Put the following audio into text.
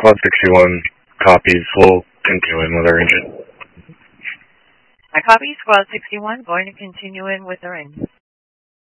Squad 61 copies. We'll continue in with our engine. I copy Squad 61, going to continue in with our engine.